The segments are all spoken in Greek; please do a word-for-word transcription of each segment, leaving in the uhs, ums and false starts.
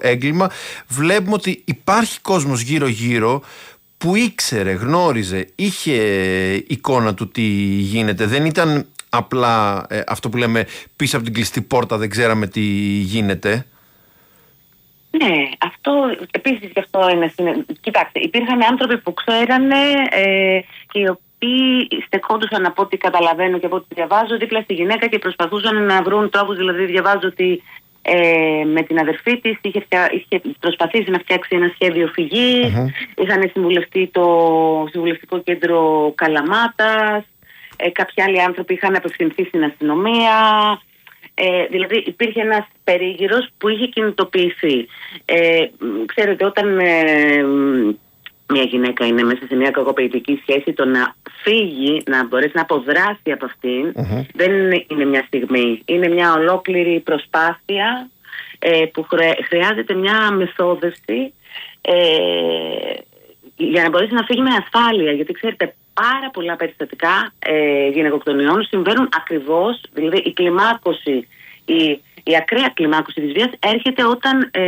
έγκλημα. Βλέπουμε ότι υπάρχει κόσμος γύρω-γύρω που ήξερε, γνώριζε, είχε εικόνα του τι γίνεται. Δεν ήταν απλά ε, αυτό που λέμε πίσω από την κλειστή πόρτα δεν ξέραμε τι γίνεται. Ναι, αυτό επίσης γι' αυτό είναι. Κοιτάξτε, υπήρχαν άνθρωποι που ξέρανε ε, και οι οποίοι στεκόντουσαν από ό,τι καταλαβαίνω και από ό,τι διαβάζω δίπλα στη γυναίκα και προσπαθούσαν να βρουν τρόπους. Δηλαδή, διαβάζω ότι ε, με την αδερφή της είχε, φτια... είχε προσπαθήσει να φτιάξει ένα σχέδιο φυγής. Mm-hmm. Είχαν συμβουλευτεί το συμβουλευτικό κέντρο Καλαμάτας. Ε, κάποιοι άλλοι άνθρωποι είχαν απευθυνθεί στην αστυνομία. Ε, δηλαδή υπήρχε ένας περίγυρος που είχε κινητοποιηθεί. Ε, ξέρετε, όταν ε, μια γυναίκα είναι μέσα σε μια κακοποιητική σχέση, το να φύγει, να μπορέσει να αποδράσει από αυτήν, mm-hmm. δεν είναι μια στιγμή. Είναι μια ολόκληρη προσπάθεια ε, που χρε, χρειάζεται μια μεθόδευση ε, για να μπορέσει να φύγει με ασφάλεια. Γιατί ξέρετε, πάρα πολλά περιστατικά ε, γυναικοκτονιών συμβαίνουν ακριβώς, δηλαδή η κλιμάκωση, η, η ακραία κλιμάκωση της βίας έρχεται όταν ε,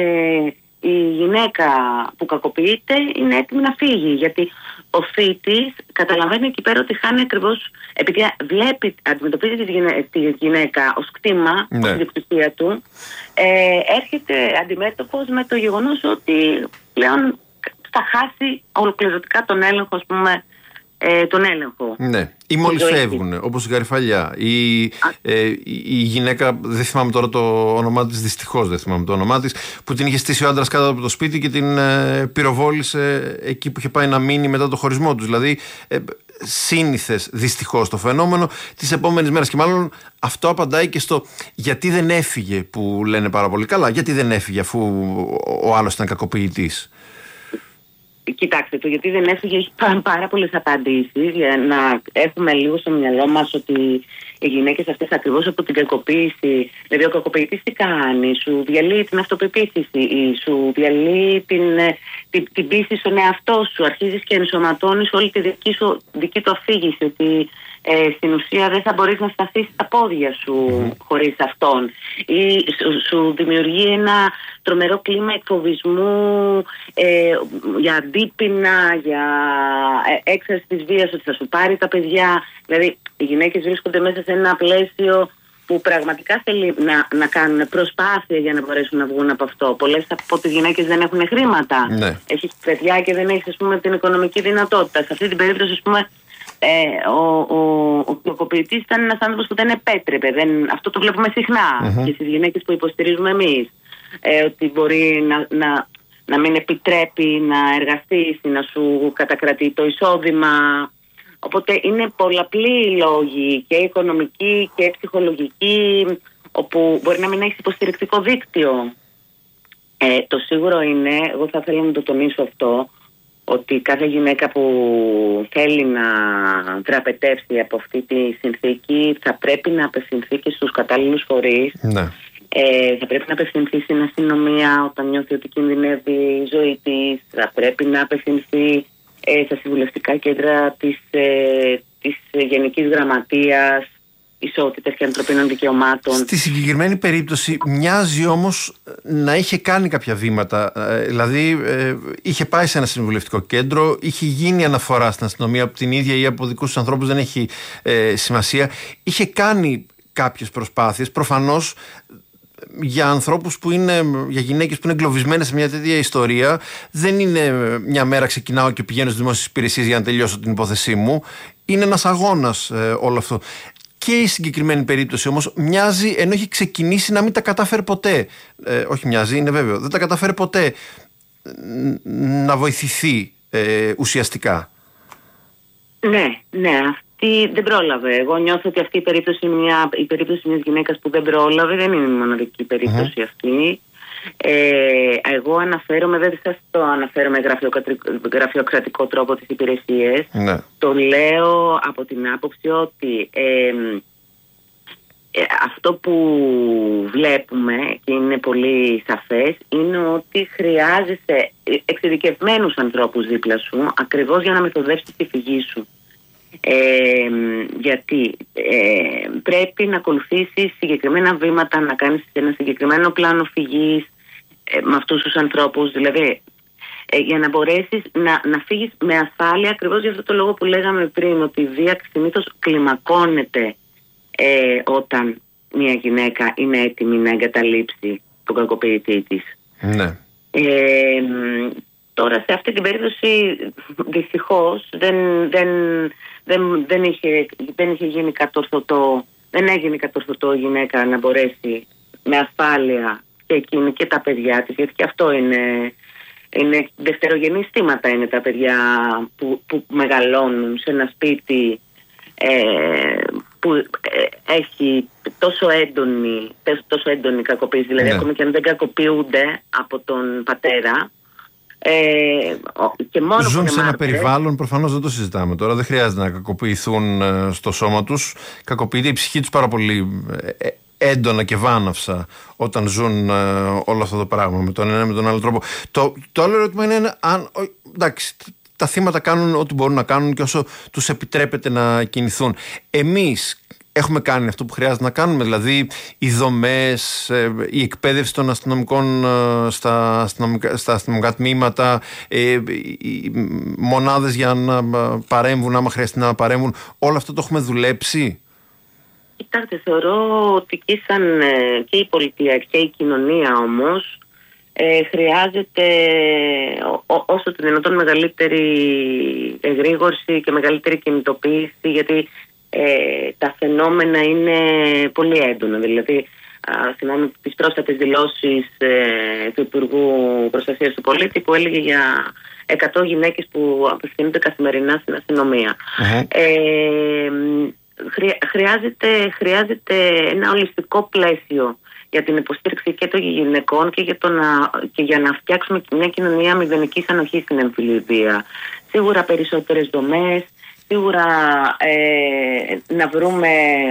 η γυναίκα που κακοποιείται είναι έτοιμη να φύγει. Γιατί ο θήτης καταλαβαίνει εκεί πέρα ότι χάνει ακριβώς, επειδή βλέπει, αντιμετωπίζει τη, γυναίκα, τη γυναίκα ως κτήμα, ναι. ως ιδιοκτησία του, ε, έρχεται αντιμέτωπος με το γεγονός ότι πλέον θα χάσει ολοκληρωτικά τον έλεγχο, ας πούμε, Ε, τον έλεγχο. Ναι. Ή μόλις φεύγουν, όπως η Γαριφαλιά. Η, ε, η, η γυναίκα, δεν θυμάμαι τώρα το όνομά της, δυστυχώς δεν θυμάμαι το όνομά της, που την είχε στήσει ο άντρας κάτω από το σπίτι και την ε, πυροβόλησε εκεί που είχε πάει να μείνει μετά το χωρισμό τους. Δηλαδή, ε, σύνηθες δυστυχώς το φαινόμενο τις επόμενες μέρες. Και μάλλον αυτό απαντάει και στο γιατί δεν έφυγε, που λένε πάρα πολύ καλά. Γιατί δεν έφυγε αφού ο άλλος ήταν κακοποιητής. Κοιτάξτε, το γιατί δεν έφυγε έχει πάρα πολλές απαντήσεις, για να έχουμε λίγο στο μυαλό μας ότι οι γυναίκες αυτές ακριβώς από την κακοποίηση, δηλαδή ο κακοποιητής τι κάνει, σου διαλύει την αυτοπεποίθηση, σου διαλύει την, την, την πίστη στον εαυτό σου, αρχίζεις και ενσωματώνεις όλη τη δική, σου, δική του αφήγηση, ότι ε, στην ουσία δεν θα μπορείς να σταθείς στα πόδια σου mm. χωρίς αυτόν, ή σου, σου δημιουργεί ένα τρομερό κλίμα εκφοβισμού, ε, για αντίπεινα, για έξαρση της βίας, ότι θα σου πάρει τα παιδιά. Δηλαδή οι γυναίκες βρίσκονται μέσα σε ένα πλαίσιο που πραγματικά θέλει να, να κάνουν προσπάθεια για να μπορέσουν να βγουν από αυτό. Πολλές από τις γυναίκες δεν έχουν χρήματα. Ναι. Έχεις παιδιά και δεν έχεις, ας πούμε, την οικονομική δυνατότητα. Σε αυτή την περίπτωση, ας πούμε, ε, ο, ο, ο κακοποιητής ήταν ένας άνθρωπος που δεν επέτρεπε. Δεν, αυτό το βλέπουμε συχνά mm-hmm. και στις γυναίκες που υποστηρίζουμε εμείς. Ε, ότι μπορεί να, να, να μην επιτρέπει να εργαστείς ή να σου κατακρατεί το εισόδημα. Οπότε είναι πολλαπλοί οι λόγοι, και οικονομικοί και ψυχολογικοί, όπου μπορεί να μην έχεις υποστηρικτικό δίκτυο. Ε, το σίγουρο είναι, εγώ θα ήθελα να το τονίσω αυτό, ότι κάθε γυναίκα που θέλει να δραπετεύσει από αυτή τη συνθήκη θα πρέπει να απευθυνθεί και στους κατάλληλους φορείς. Ναι. Ε, θα πρέπει να απευθυνθεί στην αστυνομία όταν νιώθει ότι κινδυνεύει η ζωή της. Θα πρέπει να απευθυνθεί ε, στα συμβουλευτικά κέντρα της, ε, της Γενικής Γραμματείας Ισότητας και Ανθρωπίνων Δικαιωμάτων. Στη συγκεκριμένη περίπτωση μοιάζει όμως να είχε κάνει κάποια βήματα. Ε, δηλαδή ε, είχε πάει σε ένα συμβουλευτικό κέντρο, είχε γίνει αναφορά στην αστυνομία από την ίδια ή από δικούς τους ανθρώπους, δεν έχει ε, σημασία. Είχε κάνει κάποιες προσπάθειες, προφανώς. Για ανθρώπους που είναι, για γυναίκες που είναι εγκλωβισμένες σε μια τέτοια ιστορία, δεν είναι μια μέρα ξεκινάω και πηγαίνω στις δημόσιες υπηρεσίες για να τελειώσω την υπόθεσή μου. Είναι ένας αγώνας ε, όλο αυτό. Και η συγκεκριμένη περίπτωση όμως μοιάζει, ενώ έχει ξεκινήσει, να μην τα κατάφερε ποτέ. Ε, όχι μοιάζει, είναι βέβαιο. Δεν τα κατάφερε ποτέ να βοηθηθεί ε, ουσιαστικά. Ναι, ναι. Τι, δεν πρόλαβε. Εγώ νιώθω ότι αυτή η περίπτωση είναι μια, η περίπτωση μιας γυναίκας που δεν πρόλαβε, δεν είναι η μοναδική περίπτωση mm-hmm. αυτή. Ε, εγώ αναφέρομαι, δεν σας το αναφέρω με γραφειοκρατικό τρόπο τις υπηρεσίες. Mm-hmm. Το λέω από την άποψη ότι ε, ε, αυτό που βλέπουμε και είναι πολύ σαφές είναι ότι χρειάζεσαι εξειδικευμένους ανθρώπους δίπλα σου ακριβώς για να μεθοδεύσεις τη φυγή σου. Ε, γιατί ε, πρέπει να ακολουθήσεις συγκεκριμένα βήματα, να κάνεις ένα συγκεκριμένο πλάνο φυγής, ε, με αυτούς τους ανθρώπους, δηλαδή ε, για να μπορέσεις να, να φύγεις με ασφάλεια, ακριβώς για αυτό το λόγο που λέγαμε πριν, ότι η βία συνήθως κλιμακώνεται ε, όταν μια γυναίκα είναι έτοιμη να εγκαταλείψει τον κακοποιητή της. Ναι. Ε, τώρα σε αυτή την περίπτωση δυστυχώς δεν, δεν, δεν, δεν, είχε, δεν είχε γίνει κατορθωτό, δεν έγινε κατορθωτό η γυναίκα να μπορέσει με ασφάλεια και εκείνη και τα παιδιά της, γιατί και αυτό είναι, είναι δευτερογενή στήματα, είναι τα παιδιά που, που μεγαλώνουν σε ένα σπίτι ε, που ε, έχει τόσο έντονη, τόσο έντονη κακοποίηση, δηλαδή ναι. Ακόμη και αν δεν κακοποιούνται από τον πατέρα, ε, και μόνο ζουν σε ένα μάρτυρες, περιβάλλον, προφανώς δεν το συζητάμε τώρα, δεν χρειάζεται να κακοποιηθούν ε, στο σώμα τους, κακοποιείται η ψυχή τους πάρα πολύ ε, έντονα και βάναυσα όταν ζουν ε, όλο αυτό το πράγμα με τον ένα με τον άλλο τρόπο. Το, το άλλο ερώτημα είναι αν, εντάξει, τα θύματα κάνουν ό,τι μπορούν να κάνουν και όσο τους επιτρέπεται να κινηθούν. Εμείς έχουμε κάνει αυτό που χρειάζεται να κάνουμε, δηλαδή οι δομές, η εκπαίδευση των αστυνομικών στα αστυνομικά, στα αστυνομικά τμήματα, οι μονάδες για να παρέμβουν άμα χρειαστεί να παρέμβουν, όλο αυτό το έχουμε δουλέψει? Κοιτάξτε, θεωρώ ότι και, σαν, και η πολιτεία και η κοινωνία όμως ε, χρειάζεται ό, όσο το δυνατόν μεγαλύτερη εγρήγορση και μεγαλύτερη κινητοποίηση, γιατί ε, τα φαινόμενα είναι πολύ έντονα. Δηλαδή, θυμάμαι τις πρόσφατες δηλώσεις ε, του Υπουργού Προστασίας του Πολίτη που έλεγε για εκατό γυναίκες που απευθύνονται καθημερινά στην αστυνομία. Uh-huh. Ε, χρειάζεται, χρειάζεται ένα ολιστικό πλαίσιο για την υποστήριξη και των γυναικών και για, το να, και για να φτιάξουμε μια κοινωνία μηδενικής ανοχής στην εμφυλή βία. Σίγουρα περισσότερες δομές, σίγουρα ε, να βρούμε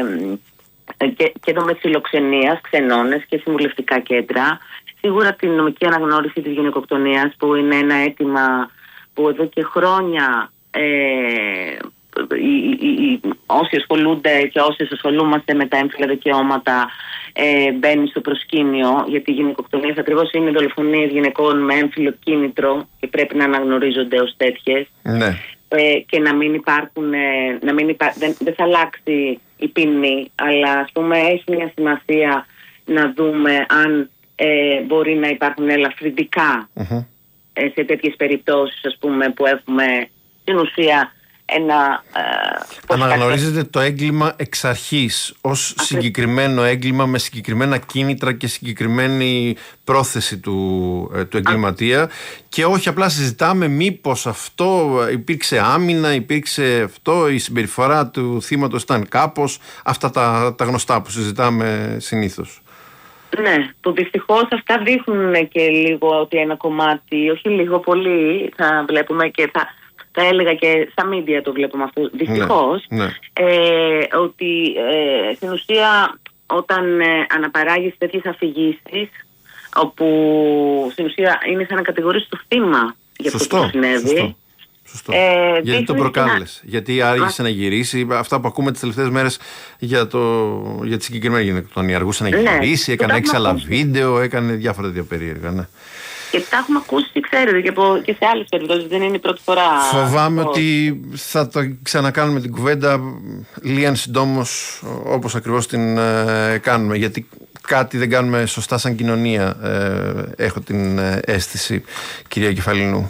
και, και δομές φιλοξενίας, ξενώνες και συμβουλευτικά κέντρα. Σίγουρα την νομική αναγνώριση της γυναικοκτονίας, που είναι ένα αίτημα που εδώ και χρόνια ε, οι, οι, οι, όσοι ασχολούνται και όσοι ασχολούμαστε με τα έμφυλα δικαιώματα ε, μπαίνει στο προσκήνιο, γιατί οι γυναικοκτονίες ακριβώς είναι δολοφονίες γυναικών με έμφυλο κίνητρο και πρέπει να αναγνωρίζονται ως τέτοιες. Ναι. Ε, και να μην υπάρχουν, ε, να μην υπά... δεν, δεν θα αλλάξει η ποινή, αλλά ας πούμε έχει μια σημασία να δούμε αν ε, μπορεί να υπάρχουν ελαφρυντικά uh-huh. ε, σε τέτοιες περιπτώσεις, ας πούμε, που έχουμε στην ουσία ένα... Ε, Αναγνωρίζετε το έγκλημα εξ αρχής ως Ακριβώς. συγκεκριμένο έγκλημα με συγκεκριμένα κίνητρα και συγκεκριμένη πρόθεση του, ε, του εγκληματία Α. και όχι απλά συζητάμε μήπως αυτό υπήρξε άμυνα, υπήρξε αυτό, η συμπεριφορά του θύματος ήταν κάπως, αυτά τα, τα γνωστά που συζητάμε συνήθως. Ναι, που δυστυχώς αυτά δείχνουν και λίγο ότι ένα κομμάτι, όχι λίγο πολύ, θα βλέπουμε και θα... Θα έλεγα και στα μίντια το βλέπουμε αυτό, δυστυχώς, ναι, ναι. Ε, ότι ε, στην ουσία όταν ε, αναπαράγεις τέτοιες αφηγήσεις, όπου στην ουσία είναι σαν να κατηγορείς το θύμα για σωστό, αυτό που συνέβη. Σωστό. Σωστό. Ε, γιατί το προκάλεσε, να... γιατί άργησε Α... να γυρίσει. Αυτά που ακούμε τις τελευταίες μέρες για, το... για τη συγκεκριμένη γυναικοκτονία. Αργούσε να γυρίσει, ναι, έκανε έξι άλλα βίντεο, έκανε διάφορα τέτοια περίεργα. Ναι. Και τα έχουμε ακούσει, ξέρετε, και, από, και σε άλλες περιπτώσεις, δεν είναι η πρώτη φορά. Φοβάμαι το... ότι θα το ξανακάνουμε την κουβέντα λίγαν συντόμως, όπως ακριβώς την ε, κάνουμε, γιατί κάτι δεν κάνουμε σωστά σαν κοινωνία, ε, έχω την ε, αίσθηση, κυρία Κεφαλινού.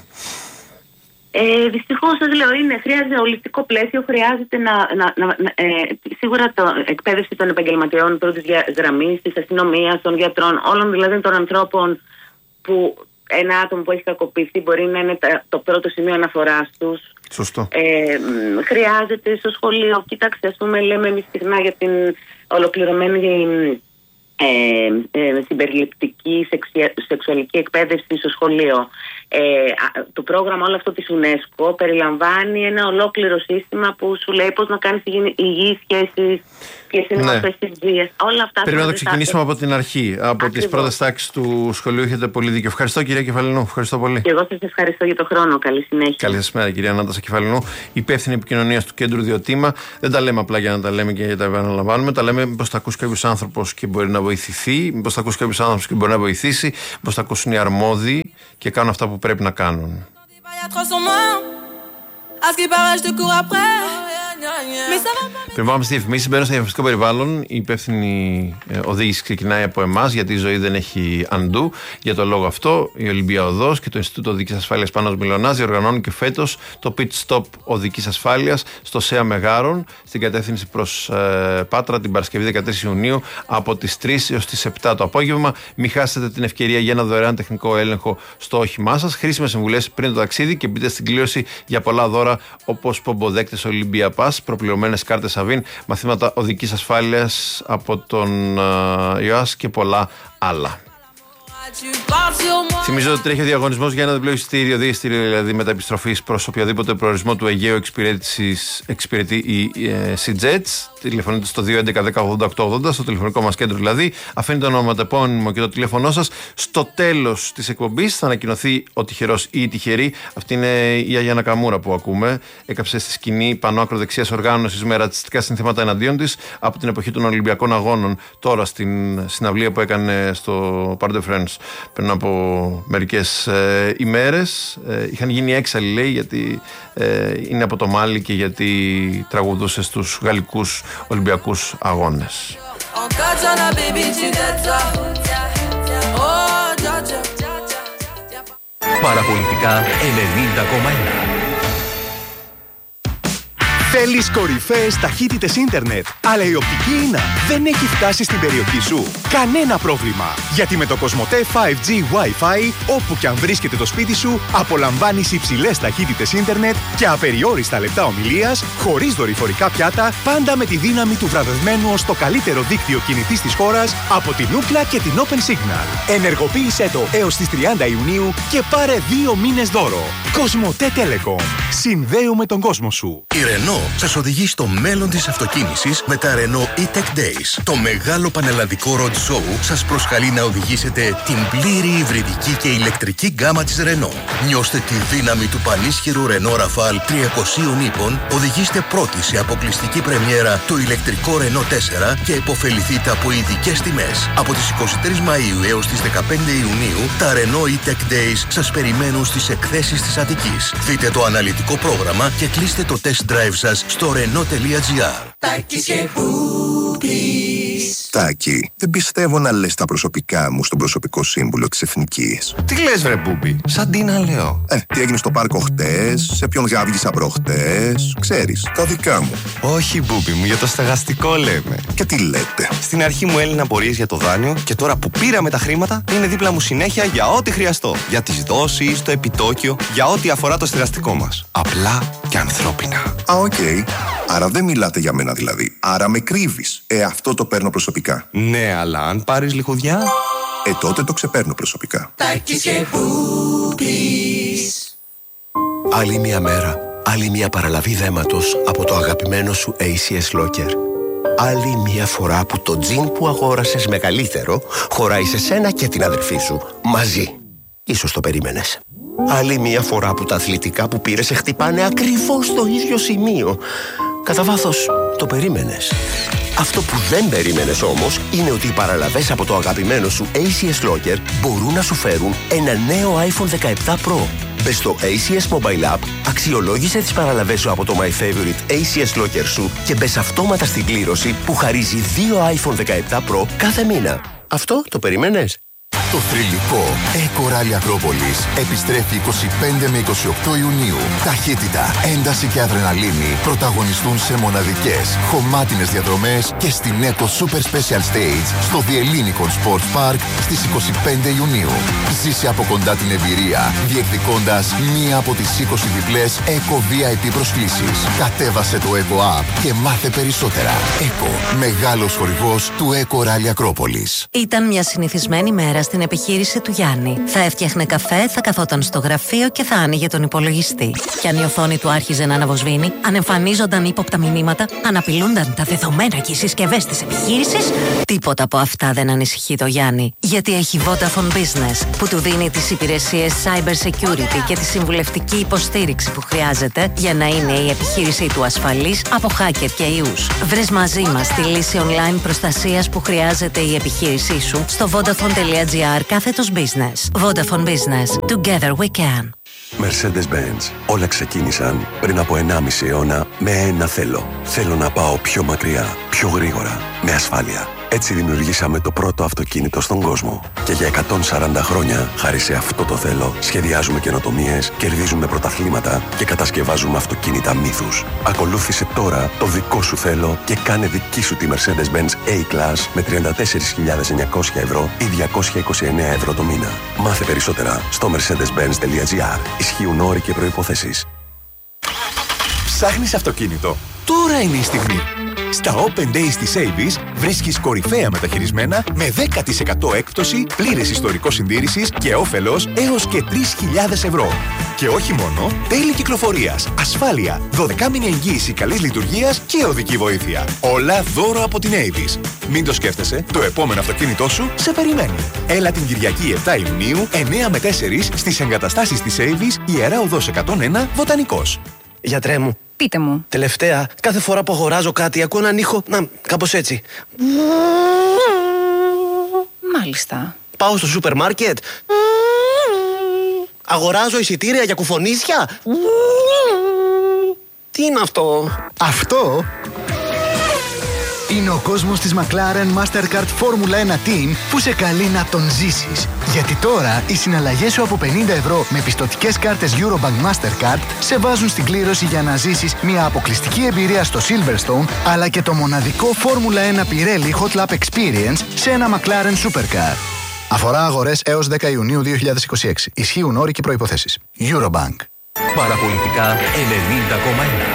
Ε, δυστυχώς, σας λέω, είναι, χρειάζεται ολιστικό πλαίσιο, χρειάζεται να, να, να, να ε, σίγουρα το εκπαίδευση των επαγγελματιών πρώτης γραμμής, της αστυνομίας, των γιατρών, όλων δηλαδή των ανθρώπων, που ένα άτομο που έχει κακοποιηθεί μπορεί να είναι το πρώτο σημείο αναφοράς τους. Σωστό. Ε, χρειάζεται στο σχολείο, κοιτάξτε, ας πούμε, λέμε εμείς συχνά για την ολοκληρωμένη ε, ε, συμπεριληπτική σεξια, σεξουαλική εκπαίδευση στο σχολείο. ε, το πρόγραμμα όλο αυτό της UNESCO περιλαμβάνει ένα ολόκληρο σύστημα που σου λέει πώς να κάνεις υγιείς σχέσεις, ποιες είναι οι μορφές της βίας. Όλα αυτά. Πρέπει να το ξεκινήσουμε από την αρχή, από Ακριβώς. τις πρώτες τάξεις του σχολείου. Έχετε πολύ δίκιο. Ευχαριστώ, κυρία Κεφαλινού. Ευχαριστώ πολύ. Και εγώ σας ευχαριστώ για τον χρόνο. Καλή συνέχεια. Καλή σας μέρα, κυρία Νάτασα Κεφαλινού, υπεύθυνη επικοινωνίας του Κέντρου Διοτήμα. Δεν τα λέμε απλά για να τα λέμε και για να τα επαναλαμβάνουμε. Τα λέμε μήπως τα ακούσει κάποιος άνθρωπος και μπορεί να βοηθηθεί, μήπως τα ακούσει κάποιος άνθρωπος και μπορεί να βοηθήσει, μήπως τα ακούσουν οι αρμόδιοι και κάνουν αυτά που πρέπει να κάνουν. Πριν πάμε στη διαφημίση, μπαίνω στο διαφημιστικό περιβάλλον. Η υπεύθυνη οδήγηση ξεκινάει από εμάς, γιατί η ζωή δεν έχει undo. Για το λόγο αυτό, η Ολυμπία Οδός και το Ινστιτούτο Οδικής Ασφάλειας Πάνος Μιλωνάς διοργανώνουν και φέτος το Pit Stop Οδικής Ασφάλειας στο ΣΕΑ Μεγάρων, στην κατεύθυνση προς ε, Πάτρα, την Παρασκευή δεκατρείς Ιουνίου, από τις τρεις έως τις επτά το απόγευμα. Μην χάσετε την ευκαιρία για ένα δωρεάν τεχνικό έλεγχο στο όχημά σας. Χρήσιμες συμβουλές πριν το ταξίδι και μπείτε στην κλήρωση για πολλά δώρα, όπως πομποδέκτες Olympia Pass, προπληρωμένες κάρτες Αβίν, μαθήματα οδικής ασφάλειας από τον ΙΟΑΣ και πολλά άλλα. Θυμίζω ότι τρέχει ο διαγωνισμός για ένα διπλό εισιτήριο, δύο εισιτήρια δηλαδή μεταεπιστροφής προς οποιοδήποτε προορισμό του Αιγαίου εξυπηρετεί η Σιτζέτς. Τηλεφωνείτε στο δύο έντεκα δέκα ογδόντα οκτώ ογδόντα, στο τηλεφωνικό μας κέντρο δηλαδή. Αφήνετε το ονοματεπώνυμο και το τηλέφωνό σας. Στο τέλος της εκπομπής θα ανακοινωθεί ο τυχερός ή η τυχερή. Αυτή είναι η Αγία Νακαμούρα που ακούμε. Έκαψε στη σκηνή πανό ακροδεξιάς οργάνωσης με ρατσιστικά συνθήματα εναντίον της από την εποχή των Ολυμπιακών Αγώνων. Τώρα στην συναυλία που έκανε στο Parc des Princes πριν από μερικές ε, ημέρες. Ε, είχαν γίνει έξαλλοι, λέει, γιατί ε, είναι από το Μάλι και γιατί τραγουδούσε στους γαλλικούς Ολυμπιακούς Αγώνες. Παραπολιτικά ενενήντα κόμμα ένα. Θέλεις κορυφαίες ταχύτητες ίντερνετ, αλλά η οπτική ίνα δεν έχει φτάσει στην περιοχή σου? Κανένα πρόβλημα, γιατί με το Κοσμοτέ φάιβ τζι Wi-Fi, όπου και αν βρίσκεται το σπίτι σου, απολαμβάνεις υψηλές ταχύτητες ίντερνετ και απεριόριστα λεπτά ομιλίας, χωρίς δορυφορικά πιάτα, πάντα με τη δύναμη του βραβευμένου ως το καλύτερο δίκτυο κινητής της χώρας από την Ookla και την Open Signal. Ενεργοποίησέ το έως τις τριάντα Ιουνίου και πάρε δύο μήνες δώρο. Κοσμοτέ Telecom. Συνδέουμε τον κόσμο σου. Η Renault σας οδηγεί στο μέλλον της αυτοκίνησης με τα Renault E-Tech Days. Το μεγάλο πανελλαδικό road show σας προσκαλεί να οδηγήσετε την πλήρη υβριδική και ηλεκτρική γκάμα της Renault. Νιώστε τη δύναμη του πανίσχυρου Renault Rafale τριακοσίων ύπων, οδηγήστε πρώτοι σε αποκλειστική πρεμιέρα το ηλεκτρικό Renault τέσσερα και επωφεληθείτε από ειδικές τιμές. Από τις εικοστή τρίτη Μαΐου έως τις δεκαπέντε Ιουνίου, τα Renault E-Tech Days σας περιμένουν στις εκθέσεις της Αττικής. Δείτε το αναλυτικό πρόγραμμα και κλείστε το test drive σας στο renault τελεία gr. Τάκη, δεν πιστεύω να λες τα προσωπικά μου στον προσωπικό σύμβουλο της Εθνικής. Τι λες ρε Μπούμπη, σαν τι να λέω. Ε, τι έγινε στο πάρκο χτες, σε ποιον γάβγισα προχτές, ξέρεις, τα δικά μου. Όχι Μπούμπη μου, για το στεγαστικό λέμε. Και τι λέτε. Στην αρχή μου έλυναν απορίες για το δάνειο και τώρα που πήραμε τα χρήματα είναι δίπλα μου συνέχεια για ό,τι χρειαστώ. Για τις δόσεις, το επιτόκιο, για ό,τι αφορά το στεγαστικό μας. Απλά και ανθρώπινα. Α, οκ. Okay. Άρα δεν μιλάτε για μένα δηλαδή. Άρα με κρύβεις. Ε, αυτό το παίρνω προσωπικά. Ναι, αλλά αν πάρεις λιχουδιά... Ε, τότε το ξεπαίρνω προσωπικά. Άλλη μια μέρα, άλλη μια παραλαβή δέματος από το αγαπημένο σου έι σι ες Locker. Άλλη μια φορά που το τζιν που αγόρασες μεγαλύτερο χωράει σε σένα και την αδερφή σου μαζί. Ίσως το περίμενες. Άλλη μια φορά που τα αθλητικά που πήρες σε χτυπάνε ακριβώς στο ίδιο σημείο. Κατά βάθος, το περίμενες. Αυτό που δεν περίμενες όμως είναι ότι οι παραλαβές από το αγαπημένο σου έι σι ες Locker μπορούν να σου φέρουν ένα νέο άιφον δεκαεπτά Pro. Μπες στο έι σι ες Mobile App, αξιολόγησε τις παραλαβές σου από το My Favorite έι σι ες Locker σου και μπες αυτόματα στην κλήρωση που χαρίζει δύο άιφον δεκαεπτά Pro κάθε μήνα. Αυτό το περίμενες? Το θρυλικό Eco Rally Ακρόπολης επιστρέφει είκοσι πέντε με είκοσι οκτώ Ιουνίου. Ταχύτητα, ένταση και αδρεναλίνη πρωταγωνιστούν σε μοναδικές, χωμάτινες διαδρομές και στην Eco Super Special Stage στο The Ellinikon Sports Park στις είκοσι πέντε Ιουνίου. Ζήσε από κοντά την εμπειρία, διεκδικώντας μία από τις είκοσι διπλές Eco βι άι πι προσκλήσεις. Κατέβασε το Eco App και μάθε περισσότερα. Eco, μεγάλος χορηγός του Eco Rally Ακρόπολης. Ήταν μια συνηθισμένη μέρα στην επιχείρηση του Γιάννη. Θα έφτιαχνε καφέ, θα καθόταν στο γραφείο και θα άνοιγε τον υπολογιστή. Και αν η οθόνη του άρχιζε να αναβοσβήνει, αν εμφανίζονταν ύποπτα μηνύματα, αν απειλούνταν τα δεδομένα και οι συσκευές της επιχείρησης, τίποτα από αυτά δεν ανησυχεί το Γιάννη. Γιατί έχει Vodafone Business, που του δίνει τις υπηρεσίες cyber security και τη συμβουλευτική υποστήριξη που χρειάζεται για να είναι η επιχείρησή του ασφαλής από hacker και ιούς. Βρες μαζί μας τη λύση online προστασίας που χρειάζεται η επιχείρησή σου στο vodafone.gr κάθετος business. Vodafone Business. Together we can. Mercedes-Benz. Όλα ξεκίνησαν πριν από ενάμιση αιώνα με ένα θέλω. Θέλω να πάω πιο μακριά, πιο γρήγορα, με ασφάλεια. Έτσι δημιουργήσαμε το πρώτο αυτοκίνητο στον κόσμο. Και για εκατόν σαράντα χρόνια, χάρη σε αυτό το θέλω, σχεδιάζουμε καινοτομίες, κερδίζουμε πρωταθλήματα και κατασκευάζουμε αυτοκίνητα μύθους. Ακολούθησε τώρα το δικό σου θέλω και κάνε δική σου τη Mercedes-Benz A-Class με τριάντα τέσσερις χιλιάδες εννιακόσια ευρώ ή διακόσια είκοσι εννέα ευρώ το μήνα. Μάθε περισσότερα στο mercedes benz τελεία gr. Ισχύουν όροι και προϋποθέσεις. Ψάχνεις αυτοκίνητο? Τώρα είναι η στιγμή. Στα Open Days της Avis βρίσκεις κορυφαία μεταχειρισμένα με δέκα τοις εκατό έκπτωση, πλήρες ιστορικό συντήρησης και όφελος έως και τρεις χιλιάδες ευρώ. Και όχι μόνο, τέλη κυκλοφορίας, ασφάλεια, δωδεκάμηνη εγγύηση καλής λειτουργίας και οδική βοήθεια. Όλα δώρο από την Avis. Μην το σκέφτεσαι, το επόμενο αυτοκίνητό σου σε περιμένει. Έλα την Κυριακή επτά Ιουνίου, εννιά με τέσσερα στις εγκαταστάσεις της Avis, Ιερά Οδός εκατόν ένα, Βοτανικός. Γιατρέ μου. Πείτε μου. Τελευταία, κάθε φορά που αγοράζω κάτι, ακούω έναν ήχο, να, κάπως έτσι. Μάλιστα. Πάω στο σούπερ μάρκετ. Αγοράζω εισιτήρια για κουφονίσια. Τι είναι αυτό? Αυτό είναι ο κόσμος της McLaren Mastercard Formula ένα Team που σε καλεί να τον ζήσεις. Γιατί τώρα οι συναλλαγές σου από πενήντα ευρώ με πιστωτικές κάρτες Eurobank Mastercard σε βάζουν στην κλήρωση για να ζήσεις μια αποκλειστική εμπειρία στο Silverstone, αλλά και το μοναδικό Formula ένα Pirelli Hot Lap Experience σε ένα McLaren Supercar. Αφορά αγορές έως δέκα Ιουνίου δύο χιλιάδες είκοσι έξι. Ισχύουν όροι και προϋποθέσεις. Eurobank. Παραπολιτικά ενενήντα κόμμα ένα.